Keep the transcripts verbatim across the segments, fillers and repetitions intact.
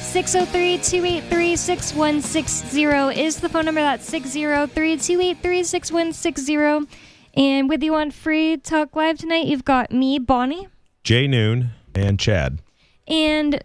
six oh three, two eight three, six one six zero is the phone number. That's six oh three, two eight three, six one six zero. And with you on Free Talk Live tonight, you've got me, Bonnie. Jay Noon. And Chad. And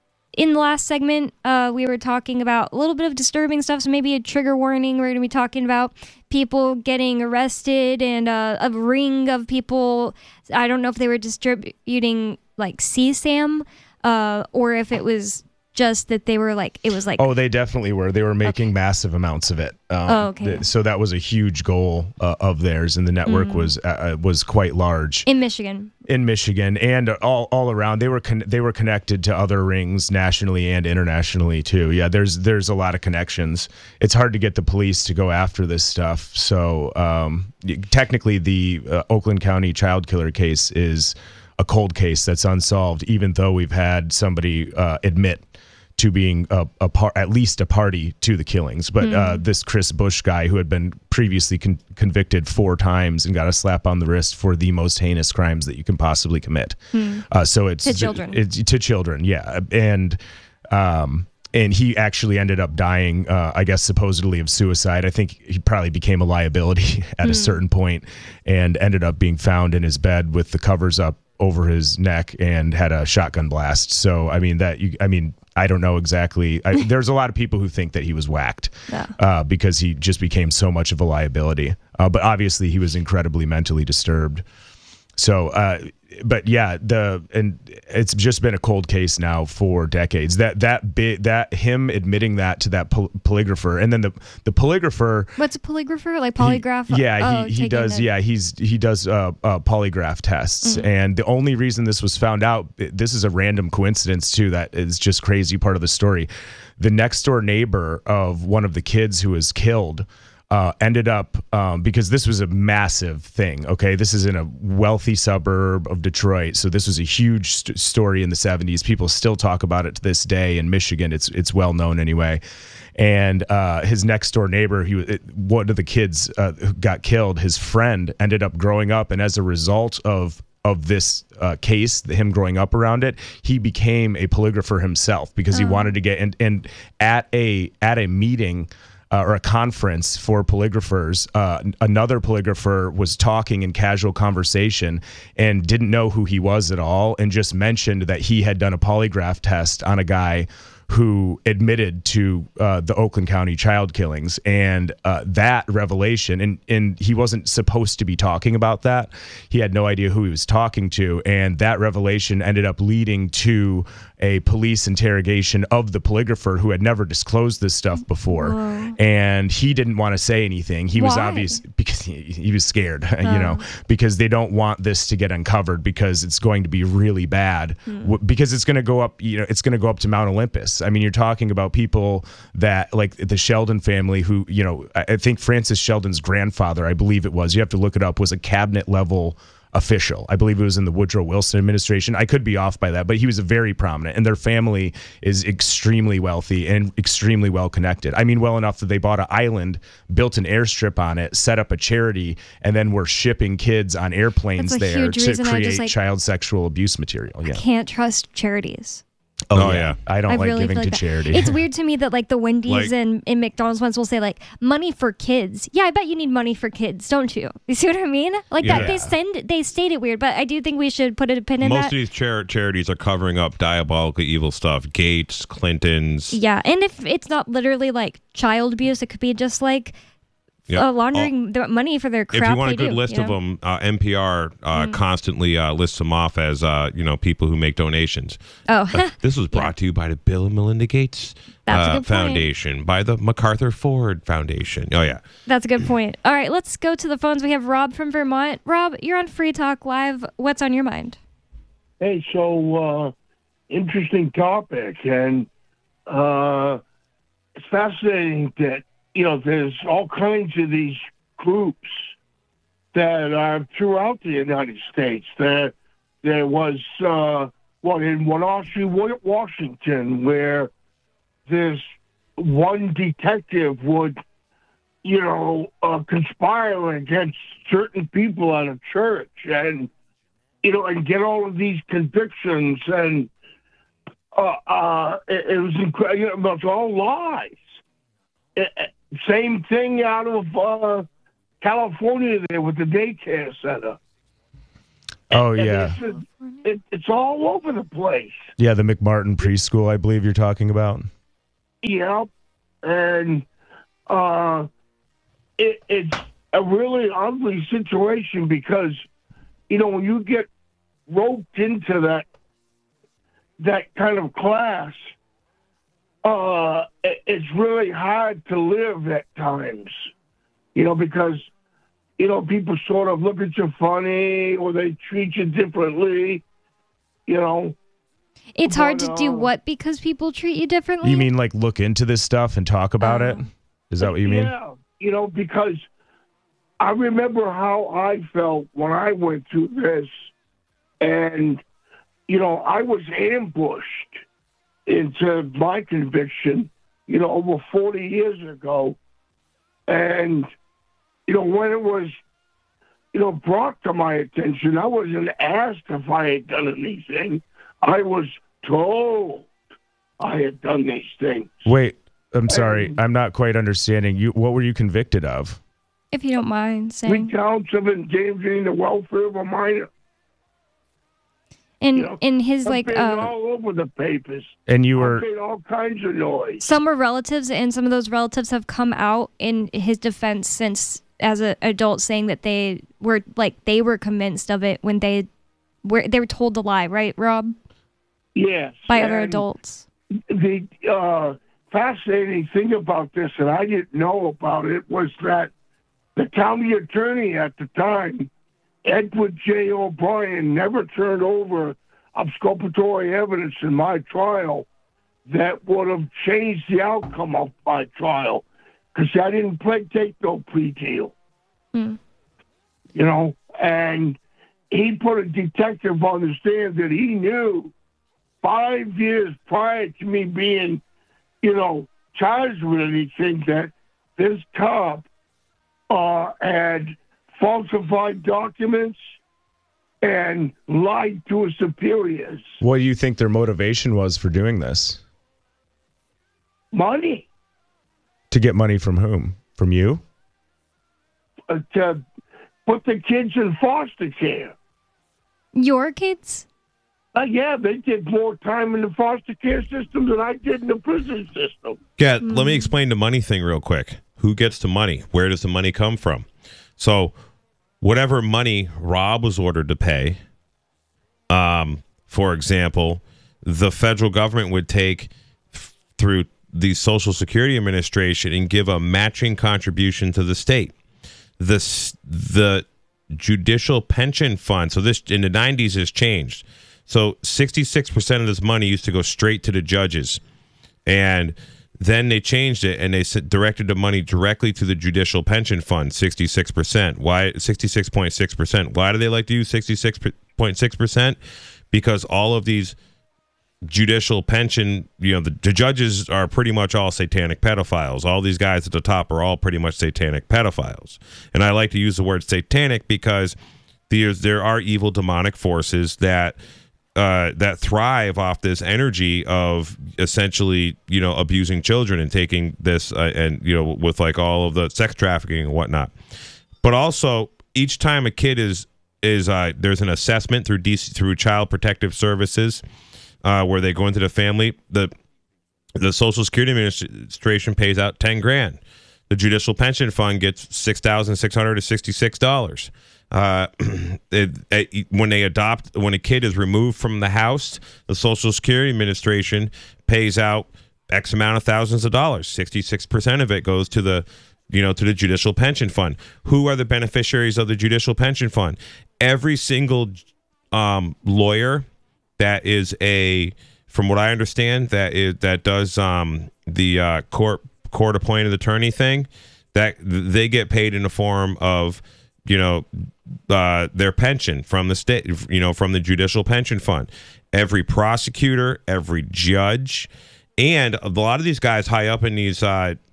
in the last segment, uh, we were talking about a little bit of disturbing stuff, so maybe a trigger warning. We're going to be talking about people getting arrested and uh, a ring of people. I don't know if they were distributing like C SAM uh, or if it was just that they were like, it was like... Oh, they definitely were. They were making okay. massive amounts of it. Um, oh, okay. Th- so that was a huge goal uh, of theirs, and the network mm. was uh, was quite large. In Michigan. In Michigan, and all all around. They were con- they were connected to other rings nationally and internationally, too. Yeah, there's there's a lot of connections. It's hard to get the police to go after this stuff. So um, technically, the uh, Oakland County child killer case is a cold case that's unsolved, even though we've had somebody uh, admit to being a, a par- at least a party to the killings. But mm. uh, this Chris Bush guy, who had been previously con- convicted four times and got a slap on the wrist for the most heinous crimes that you can possibly commit. Mm. Uh, so it's to children. It's to children, yeah. And um, and he actually ended up dying, uh, I guess, supposedly of suicide. I think he probably became a liability at mm. a certain point and ended up being found in his bed with the covers up over his neck and had a shotgun blast. So, I mean, that you, I mean, I don't know exactly. I, there's a lot of people who think that he was whacked yeah. uh, because he just became so much of a liability. Uh, but obviously, he was incredibly mentally disturbed. So, uh, but yeah, the and it's just been a cold case now for decades. That that bit that him admitting that to that poly- polygrapher, and then the the polygrapher. What's a polygrapher? Like polygraph? He, yeah, oh, he, he does. The... Yeah, he's he does uh, uh, polygraph tests, mm-hmm. and the only reason this was found out, this is a random coincidence too. That is just crazy part of the story. The next door neighbor of one of the kids who was killed. Uh, ended up, um, because this was a massive thing, okay? This is in a wealthy suburb of Detroit, so this was a huge st- story in the seventies. People still talk about it to this day in Michigan. It's it's well known anyway. And uh, his next door neighbor, he it, one of the kids uh, who got killed, his friend ended up growing up, and as a result of of this uh, case, him growing up around it, he became a polygrapher himself because oh. he wanted to get, and, and at a at a meeting, Uh, or a conference for polygraphers, uh, another polygrapher was talking in casual conversation and didn't know who he was at all and just mentioned that he had done a polygraph test on a guy who admitted to uh, the Oakland County child killings. And uh, that revelation, and, and he wasn't supposed to be talking about that. He had no idea who he was talking to. And that revelation ended up leading to a police interrogation of the polygrapher who had never disclosed this stuff before. Whoa. And he didn't want to say anything. He Why? was obvious because he, he was scared, oh. you know, because they don't want this to get uncovered because it's going to be really bad hmm. w- because it's going to go up, you know, it's going to go up to Mount Olympus. I mean, you're talking about people that like the Sheldon family who, you know, I think Francis Sheldon's grandfather, I believe it was, you have to look it up, was a cabinet level official. I believe it was in the Woodrow Wilson administration. I could be off by that, but he was a very prominent, and their family is extremely wealthy and extremely well connected. I mean, well enough that they bought an island, built an airstrip on it, set up a charity, and then were shipping kids on airplanes there to create just, like, child sexual abuse material. Yeah. I can't trust charities. Oh, oh yeah. yeah, I don't I like really giving like to that. charity. It's weird to me that like the Wendy's Like- and, and McDonald's ones will say like money for kids. Yeah, I bet you need money for kids, don't you? You see what I mean? Like Yeah. that they send they state it weird, but I do think we should put a pin in Most that. of these char- charities are covering up diabolical evil stuff. Gates, Clintons. Yeah, and if it's not literally like child abuse, it could be just like Yep. uh, laundering the money for their crap. If you want they a good do, list you of know? them, uh, N P R uh, Mm. constantly uh, lists them off as uh, you know people who make donations. Oh, Uh, this was brought to you by the Bill and Melinda Gates That's a uh, good point. Foundation, by the MacArthur Ford Foundation. Oh yeah, That's a good point. All right, let's go to the phones. We have Rob from Vermont. Rob, you're on Free Talk Live. What's on your mind? Hey, so uh, interesting topic, and uh, it's fascinating that, you know, there's all kinds of these groups that are throughout the United States. There, there was uh, one in Wenatchee, Washington, where this one detective would, you know, uh, conspire against certain people at a church, and you know, and get all of these convictions. And uh, uh, it, it was incredible. You know, it was all lies. It, it, same thing out of uh, California there with the daycare center. Oh, And yeah. It's, it, it's all over the place. Yeah, the McMartin preschool, I believe you're talking about. Yeah, and uh, it, it's a really ugly situation because, you know, when you get roped into that that kind of class, uh, it, it's really hard to live at times, you know, because, you know, people sort of look at you funny or they treat you differently, you know. It's hard to But, do uh, what because people treat you differently? You mean like look into this stuff and talk about it? Oh. Is that what you mean? Yeah, you know, because I remember how I felt when I went through this, and, you know, I was ambushed into my conviction, you know, over forty years ago. And, you know, when it was, you know, brought to my attention, I wasn't asked if I had done anything. I was told I had done these things. Wait, I'm sorry. Um, I'm not quite understanding. You what were you convicted of? If you don't mind Three saying. counts of endangering the welfare of a minor. And you know, in his I've like been uh all over the papers. And you I've were made all kinds of noise. some were relatives, and some of those relatives have come out in his defense since as an adult, saying that they were like they were convinced of it when they were they were told to lie, right, Rob? Yes. By other and adults. The uh, fascinating thing about this, and I didn't know about it, was that the county attorney at the time, Edward J. O'Brien, never turned over exculpatory evidence in my trial that would have changed the outcome of my trial, because I didn't play, take no plea deal. Hmm. You know, and he put a detective on the stand that he knew five years prior to me being, you know, charged with anything, that this cop uh, had falsified documents and lied to his superiors. what do you think their motivation was for doing this? Money To get money from whom? From you? uh, to put the kids in foster care. Your kids? Uh, yeah, they did more time in the foster care system than I did in the prison system. Yeah, let me explain the money thing real quick. Who gets the money? Where does the money come from? So, whatever money Rob was ordered to pay, um, for example, the federal government would take f- through the Social Security Administration and give a matching contribution to the state. The s- the Judicial Pension Fund. So this in the nineties has changed. So sixty-six percent of this money used to go straight to the judges. And then they changed it and they s- directed the money directly to the Judicial Pension Fund, sixty-six percent. Why sixty-six point six percent? Why do they like to use sixty-six point six percent? Because all of these judicial pension, you know, the, the judges are pretty much all satanic pedophiles. All these guys at the top are all pretty much satanic pedophiles. And I like to use the word satanic because there's, there are evil demonic forces that Uh, that thrive off this energy of essentially, you know, abusing children and taking this uh, and, you know, with like all of the sex trafficking and whatnot. But also each time a kid is, is uh, there's an assessment through D C, through Child Protective Services uh, where they go into the family, the, the Social Security Administration pays out ten grand. The Judicial Pension Fund gets six thousand six hundred sixty-six dollars. Uh, it, it, when they adopt, when a kid is removed from the house, the Social Security Administration pays out X amount of thousands of dollars. sixty-six percent of it goes to the, you know, to the Judicial Pension Fund. Who are the beneficiaries of the Judicial Pension Fund? Every single um, lawyer that is a, from what I understand, that is that does um, the uh, court court appointed attorney thing, that they get paid in the form of, you know, uh, their pension from the state, you know, from the Judicial Pension Fund. Every prosecutor, every judge, and a lot of these guys high up in these uh,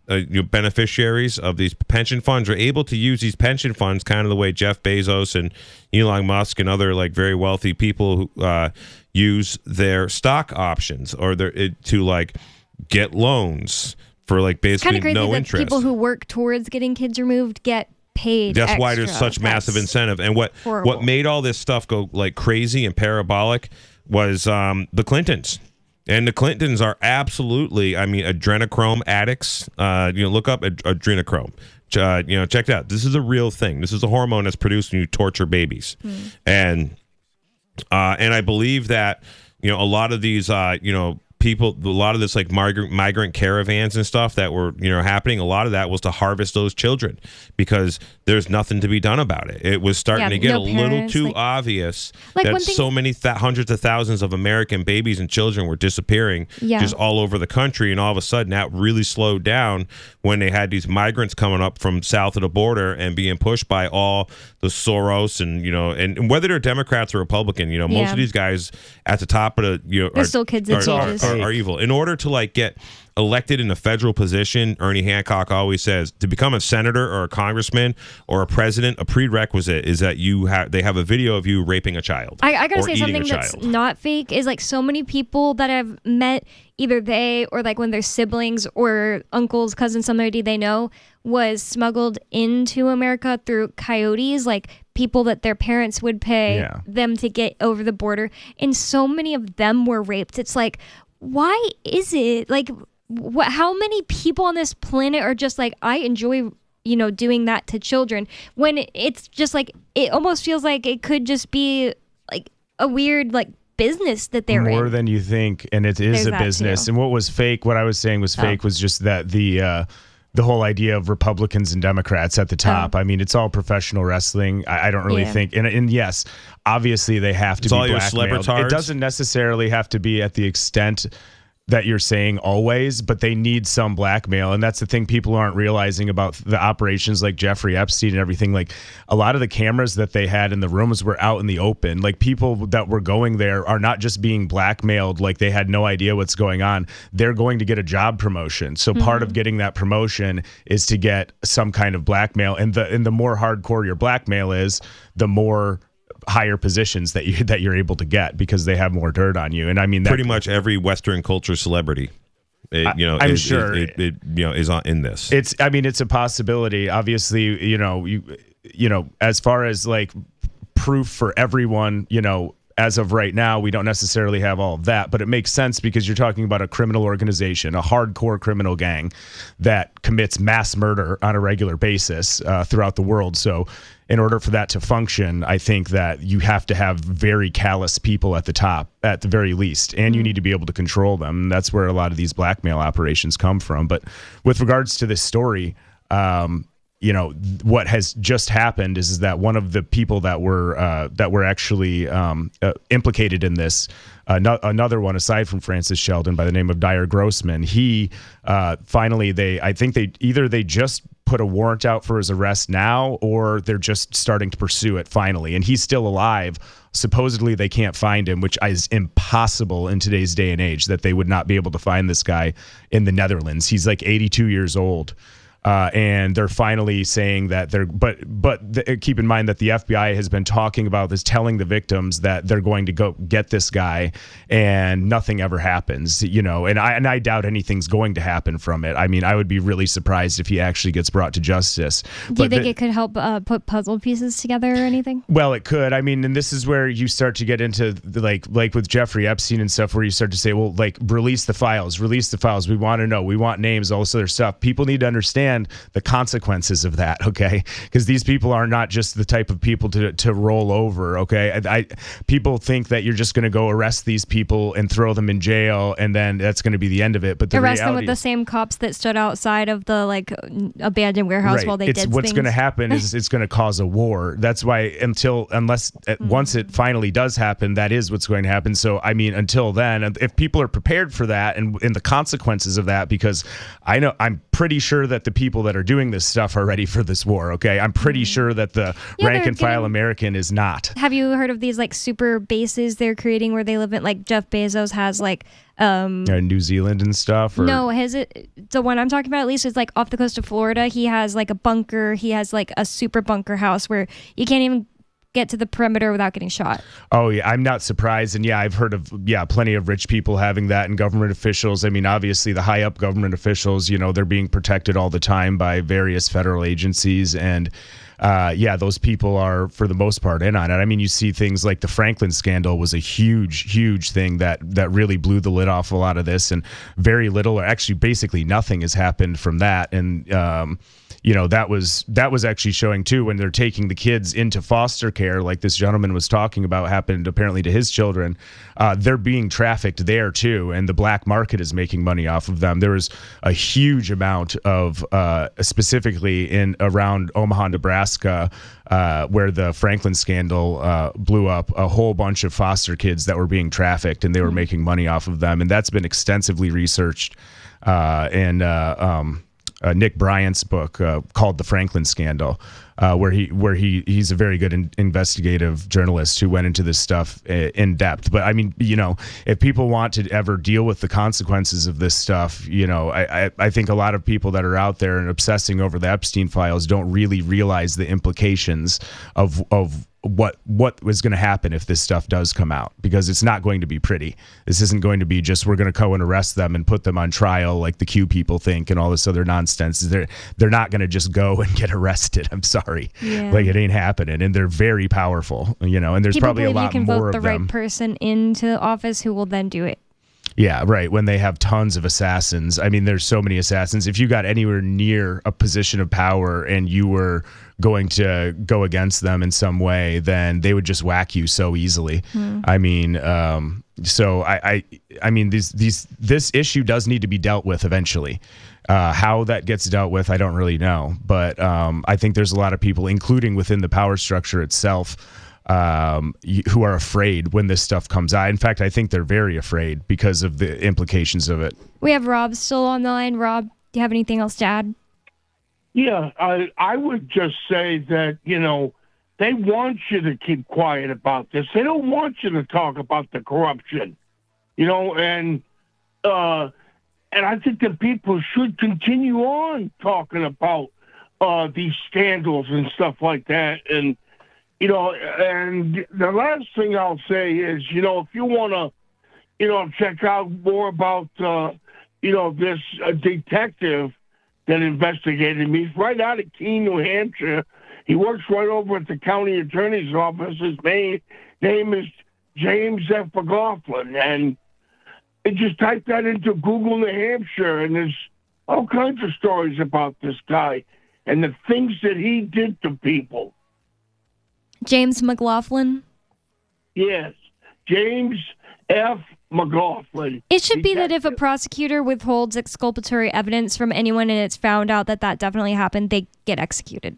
uh, you know, beneficiaries of these pension funds are able to use these pension funds kind of the way Jeff Bezos and Elon Musk and other like very wealthy people who uh, use their stock options or their it, to like get loans for like basically crazy no that interest. People who work towards getting kids removed get paid. That's extra. why there's such That's massive incentive. And what horrible. what made all this stuff go like crazy and parabolic was um, the Clintons. And the Clintons are absolutely, I mean, adrenochrome addicts. Uh, you know, look up ad- adrenochrome. Uh, you know, check it out. This is a real thing. This is a hormone that's produced when you torture babies. Mm. And uh, and I believe that, you know, a lot of these, uh, you know, people, a lot of this like migrant migrant caravans and stuff that were, you know, happening, a lot of that was to harvest those children because there's nothing to be done about it. It was starting Yeah, to get no a little parents, too like- obvious Like, that one thing- so many th- hundreds of thousands of American babies and children were disappearing Yeah. just all over the country. And all of a sudden that really slowed down when they had these migrants coming up from south of the border and being pushed by all the Soros and, you know, and, and whether they're Democrats or Republican, you know, most Yeah. of these guys at the top of the, you know, They're are, still kids are, at are, ages. are, are evil. In order to like get elected in a federal position, Ernie Hancock always says to become a senator or a congressman or a president, a prerequisite is that you have they have a video of you raping a child. I, I gotta or say eating something a that's child. not fake is like so many people that I've met, either they or like when their siblings or uncles, cousins, somebody they know was smuggled into America through coyotes, like people that their parents would pay Yeah. them to get over the border. And so many of them were raped. It's like, why is it like, wh- how many people on this planet are just like, I enjoy, you know, doing that to children, when it's just like, it almost feels like it could just be like a weird like business that they're more in. than you think, and it is There's a that business. too. And what was fake, what I was saying was Oh. fake, was just that the uh, the whole idea of Republicans and Democrats at the top. Oh. I mean, it's all professional wrestling. I, I don't really Yeah. think, and, and yes, obviously they have to It's be all your blackmailed. celebritards. It doesn't necessarily have to be at the extent that you're saying always, but they need some blackmail. And that's the thing people aren't realizing about the operations like Jeffrey Epstein and everything. Like a lot of the cameras that they had in the rooms were out in the open. Like people that were going there are not just being blackmailed like they had no idea what's going on. They're going to get a job promotion. So part of getting that promotion is to get some kind of blackmail. And the and the more hardcore your blackmail is, the more higher positions that you that you're able to get because they have more dirt on you. And I mean that, Pretty much every Western culture celebrity, it, you know, I'm is, sure it, it, it, you know is on in this. It's, I mean, it's a possibility. Obviously, you know, you, you know, as far as like proof for everyone, you know, as of right now, we don't necessarily have all of that, but it makes sense because you're talking about a criminal organization, a hardcore criminal gang that commits mass murder on a regular basis uh, throughout the world. So in order for that to function, I think that you have to have very callous people at the top, at the very least, and you need to be able to control them. That's where a lot of these blackmail operations come from. But with regards to this story, um, you know, th- what has just happened is, is that one of the people that were uh, that were actually um, uh, implicated in this, uh, no- another one aside from Francis Sheldon by the name of Dyer Grossman, he uh, finally they I think they either they just put a warrant out for his arrest now, or they're just starting to pursue it finally, and he's still alive. Supposedly they can't find him, which is impossible in today's day and age, that they would not be able to find this guy in the Netherlands. He's like eighty-two years old. Uh, and they're finally saying that they're, but but th- keep in mind that the F B I has been talking about this, telling the victims that they're going to go get this guy, and nothing ever happens, you know. And I and I doubt anything's going to happen from it. I mean, I would be really surprised if he actually gets brought to justice. Do you But think the- it could help uh, put puzzle pieces together or anything? Well, it could. I mean, and this is where you start to get into the, like like with Jeffrey Epstein and stuff, where you start to say, well, like release the files, release the files. We want to know. We want names, all this other stuff. People need to understand the consequences of that, okay? Because these people are not just the type of people to to roll over, okay? I, I people think that you're just going to go arrest these people and throw them in jail, and then that's going to be the end of it. But the Arrest them with reality the same cops that stood outside of the like abandoned warehouse right. while they it's did what's things. going to happen is it's going to cause a war. That's why until unless uh, Mm-hmm. once it finally does happen, that is what's going to happen. So I mean, until then, and if people are prepared for that and and the consequences of that, because I know I'm pretty sure that the people that are doing this stuff are ready for this war. Okay, I'm pretty sure that the Yeah, rank they're and file getting- American is not. Have you heard of these like super bases they're creating where they live in? Like Jeff Bezos has like Um, uh, New Zealand and stuff. Or? No, his the one I'm talking about at least is like off the coast of Florida. He has like a bunker. He has like a super bunker house where you can't even get to the perimeter without getting shot. Oh yeah, I'm not surprised. And yeah, I've heard of yeah plenty of rich people having that, and government officials. I mean, obviously the high up government officials, you know, they're being protected all the time by various federal agencies, and uh, yeah, those people are for the most part in on it. I mean, you see things like the Franklin scandal was a huge, huge thing that that really blew the lid off a lot of this, and very little, or actually basically nothing, has happened from that. And um, you know, that was that was actually showing too when they're taking the kids into foster care, like this gentleman was talking about happened apparently to his children. Uh, they're being trafficked there too, and the black market is making money off of them. There was a huge amount of uh, specifically in around Omaha, Nebraska, uh, where the Franklin scandal uh, blew up, a whole bunch of foster kids that were being trafficked, and they were making money off of them, and that's been extensively researched. Uh, and uh, um, Uh, Nick Bryant's book uh, called The Franklin Scandal, uh, where he where he he's a very good in, investigative journalist who went into this stuff uh, in depth. But I mean, you know, if people want to ever deal with the consequences of this stuff, you know, I, I, I think a lot of people that are out there and obsessing over the Epstein files don't really realize the implications of of what what was going to happen if this stuff does come out, because it's not going to be pretty. This isn't going to be just we're going to go and arrest them and put them on trial like the Q people think and all this other nonsense. They're they're not going to just go and get arrested. I'm sorry, yeah. Like it ain't happening. And they're very powerful, you know. And there's People probably a lot you can more vote the of them. right person into office who will then do it. Yeah, right. When they have tons of assassins. I mean, there's so many assassins. If you got anywhere near a position of power and you were going to go against them in some way, then they would just whack you so easily. Mm. I mean, um, so I, I, I mean, these, these, this issue does need to be dealt with eventually. Uh, how that gets dealt with, I don't really know. But um, I think there's a lot of people, including within the power structure itself, um who are afraid when this stuff comes out. In fact, I think they're very afraid because of the implications of it. We have Rob still on the line. Rob, do you have anything else to add? Yeah, I I would just say that, you know, they want you to keep quiet about this. They don't want you to talk about the corruption, you know, and uh and I think that people should continue on talking about uh these scandals and stuff like that. And you know, and the last thing I'll say is, you know, if you want to, you know, check out more about, uh, you know, this uh, detective that investigated me, he's right out of Keene, New Hampshire. He works right over at the county attorney's office. His name, name is James F. McLaughlin. And it just type that into Google New Hampshire, and there's all kinds of stories about this guy and the things that he did to people. James McLaughlin? Yes, James F. McLaughlin. It should be that if a prosecutor withholds exculpatory evidence from anyone and it's found out that that definitely happened, they get executed.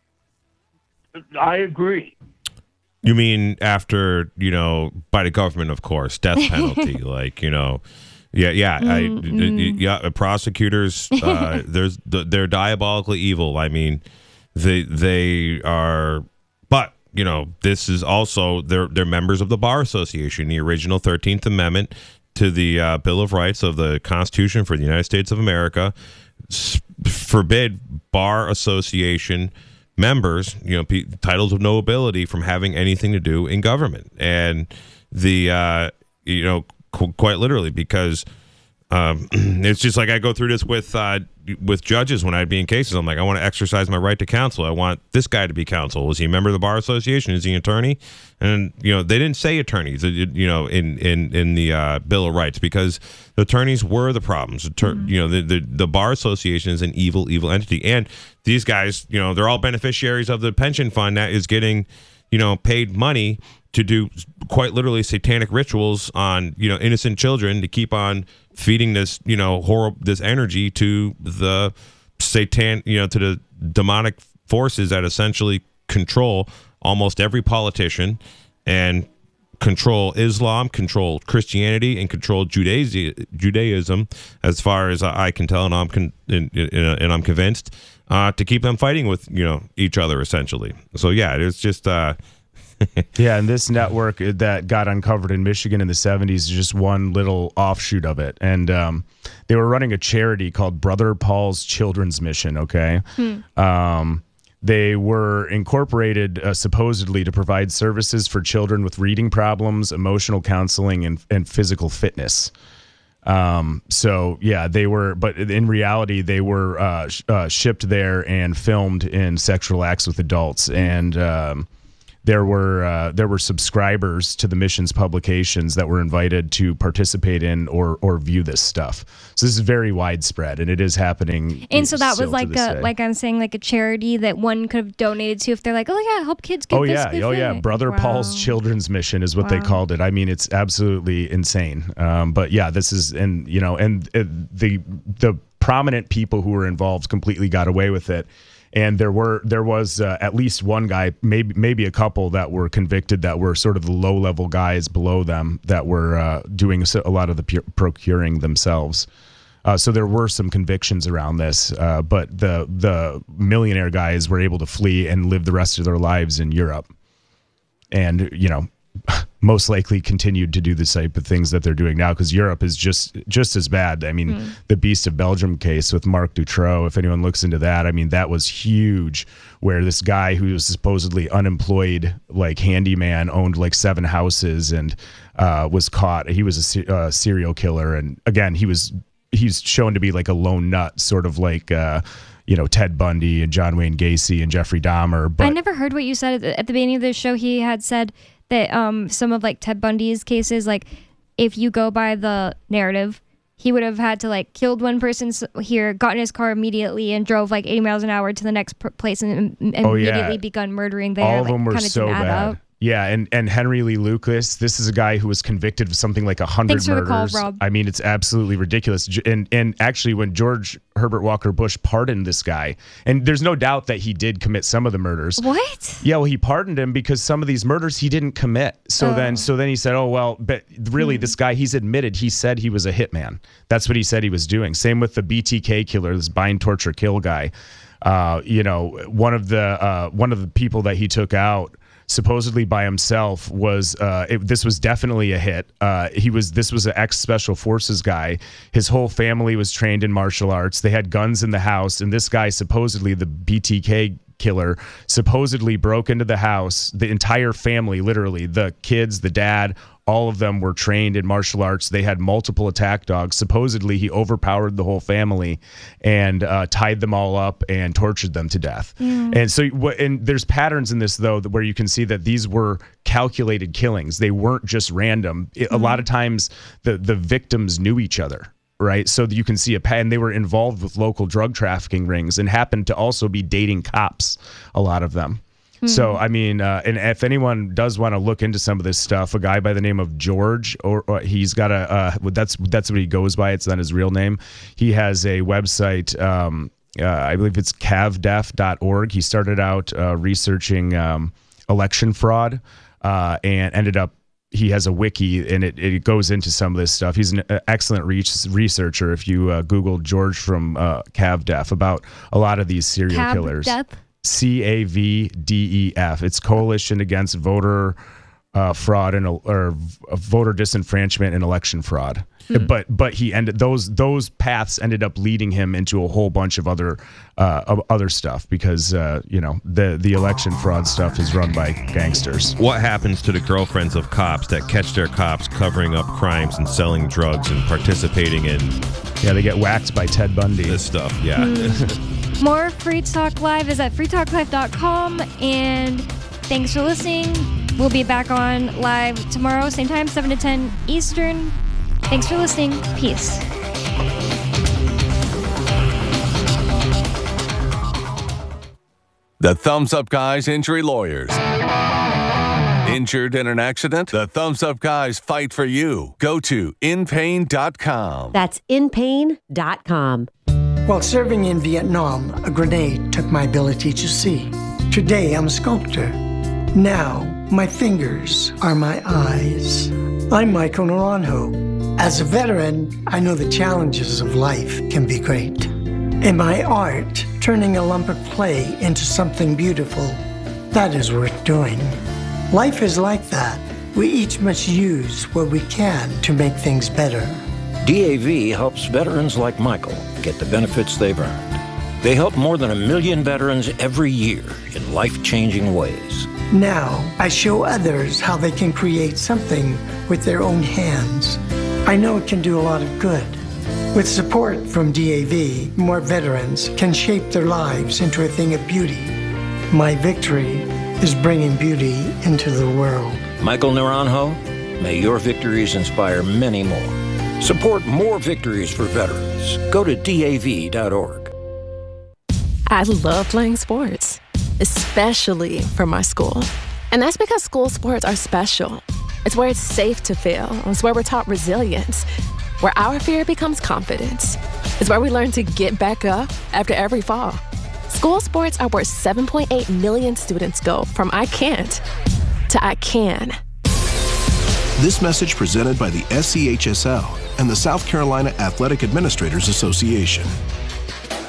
I agree. You mean after, you know, by the government, of course, death penalty, like, you know, yeah, yeah, mm-hmm. I, yeah. Prosecutors, uh, there's they're diabolically evil. I mean, they they are, but. You know, this is also, they're, they're members of the Bar Association, the original thirteenth Amendment to the uh, Bill of Rights of the Constitution for the United States of America s- forbid Bar Association members, you know, p- titles of nobility from having anything to do in government. And the, uh, you know, qu- quite literally, because um, it's just like I go through this with uh, with judges when I'd be in cases. I'm like, I want to exercise my right to counsel. I want this guy to be counsel. Is he a member of the Bar Association? Is he an attorney? And, you know, they didn't say attorneys, you know, in, in, in the uh, Bill of Rights, because the attorneys were the problems. Mm-hmm. You know, the, the, the Bar Association is an evil, evil entity. And these guys, you know, they're all beneficiaries of the pension fund that is getting, you know, paid money to do quite literally satanic rituals on, you know, innocent children to keep on feeding this, you know, horrible, this energy to the satan, you know, to the demonic forces that essentially control almost every politician and control Islam, control Christianity, and control Judaism, Judaism, as far as I can tell, and I'm con- and, and I'm convinced, uh, to keep them fighting with, you know, each other essentially. So yeah, it's just uh, Yeah, and this network that got uncovered in Michigan in the seventies is just one little offshoot of it. And um, they were running a charity called Brother Paul's Children's Mission, okay? Hmm. Um, they were incorporated uh, supposedly to provide services for children with reading problems, emotional counseling, and, and physical fitness. Um, so yeah, they were, but in reality, they were uh, sh- uh, shipped there and filmed in sexual acts with adults. And um, there were uh, there were subscribers to the mission's publications that were invited to participate in or or view this stuff. So this is very widespread, and it is happening. And so that was like a day. like I'm saying like a charity that one could have donated to if they're like, oh yeah, help kids get oh this. yeah, good oh yeah, thing. Brother Wow. Paul's Children's Mission is what Wow. they called it. I mean, it's absolutely insane. Um, but yeah, this is and you know, and uh, the the prominent people who were involved completely got away with it. And there were there was uh, at least one guy, maybe maybe a couple that were convicted that were sort of the low level guys below them that were uh, doing a lot of the pu- procuring themselves. Uh, so there were some convictions around this, uh, but the the millionaire guys were able to flee and live the rest of their lives in Europe, and you know, most likely continued to do the type of things that they're doing now because Europe is just just as bad. I mean, mm. the Beast of Belgium case with Marc Dutroux, if anyone looks into that, I mean, that was huge, where this guy who was supposedly unemployed, like handyman, owned like seven houses and uh, was caught. He was a se- uh, serial killer. And again, he was he's shown to be like a lone nut, sort of like, uh, you know, Ted Bundy and John Wayne Gacy and Jeffrey Dahmer. But I never heard what you said at the, at the beginning of the show. He had said that um, some of like Ted Bundy's cases, like if you go by the narrative, he would have had to like killed one person here, got in his car immediately, and drove like eighty miles an hour to the next pr- place and, and oh, immediately yeah. begun murdering there. All of like, them were so bad. Up. Yeah, and, and Henry Lee Lucas, this is a guy who was convicted of something like a hundred Thanks murders. For the call, Rob. I mean, it's absolutely ridiculous. And and actually, when George Herbert Walker Bush pardoned this guy, and there's no doubt that he did commit some of the murders. What? Yeah, well, he pardoned him because some of these murders he didn't commit. So oh. then, so then he said, "Oh well, but really, hmm. this guy, he's admitted he said he was a hitman. That's what he said he was doing." Same with the B T K killer, this bind, torture, kill guy. Uh, you know, one of the uh, one of the people that he took out, supposedly by himself, was uh, it, this was definitely a hit. Uh, he was this was an ex-special forces guy. His whole family was trained in martial arts. They had guns in the house, and this guy, supposedly the B T K killer, supposedly broke into the house. The entire family, literally, the kids, the dad, all of them were trained in martial arts. They had multiple attack dogs. Supposedly, he overpowered the whole family and uh, tied them all up and tortured them to death. Mm. And so, and there's patterns in this, though, where you can see that these were calculated killings. They weren't just random. It, mm. A lot of times, the the victims knew each other. Right. So you can see a pattern. They were involved with local drug trafficking rings and happened to also be dating cops, a lot of them. Mm-hmm. So, I mean, uh, and if anyone does want to look into some of this stuff, a guy by the name of George, or, or he's got a, uh, that's that's what he goes by. It's not his real name. He has a website. Um, uh, I believe it's cavdef dot org. He started out uh, researching um, election fraud uh, and ended up, he has a wiki, and it, it goes into some of this stuff. He's an excellent re- researcher. If you uh, Google George from uh, CavDef about a lot of these serial Cav killers. Def? C A V D E F. It's Coalition Against Voter uh, Fraud and or Voter Disenfranchisement and Election Fraud. Hmm. But but he ended those those paths ended up leading him into a whole bunch of other uh, of other stuff because uh, you know the the election fraud stuff is run by gangsters. What happens to the girlfriends of cops that catch their cops covering up crimes and selling drugs and participating in? Yeah, they get whacked by Ted Bundy. This stuff, yeah. Hmm. More Free Talk Live is at free talk live dot com, and thanks for listening. We'll be back on live tomorrow, same time, seven to ten Eastern. Thanks for listening. Peace. The Thumbs Up Guys Injury Lawyers. Injured in an accident? The Thumbs Up Guys fight for you. Go to in pain dot com. That's in pain dot com. While serving in Vietnam, a grenade took my ability to see. Today, I'm a sculptor. Now, my fingers are my eyes. I'm Michael Naranjo. As a veteran, I know the challenges of life can be great. In my art, turning a lump of clay into something beautiful, that is worth doing. Life is like that. We each must use what we can to make things better. D A V helps veterans like Michael get the benefits they've earned. They help more than a million veterans every year in life-changing ways. Now, I show others how they can create something with their own hands. I know it can do a lot of good. With support from D A V, more veterans can shape their lives into a thing of beauty. My victory is bringing beauty into the world. Michael Naranjo, may your victories inspire many more. Support more victories for veterans. Go to D A V dot org. I love playing sports, especially for my school. And that's because school sports are special. It's where it's safe to fail. It's where we're taught resilience, where our fear becomes confidence. It's where we learn to get back up after every fall. School sports are where seven point eight million students go from I can't to I can. This message presented by the S C H S L and the South Carolina Athletic Administrators Association.